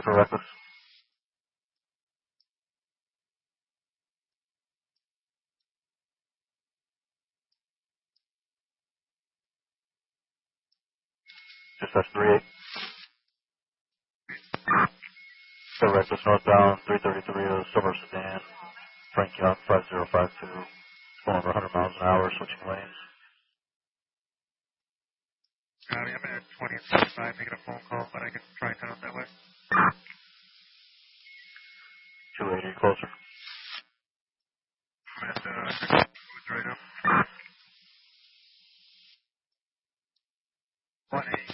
288 for reckless. Just that's 38. So reckless northbound, 333 of Silver Sedan, Frank Young, 5052. Going over 100 miles an hour, switching lanes. Copy, I'm at 20 and 75 making a phone call, but I can try and turn up that way. 280 closer. I'm at right up. 180.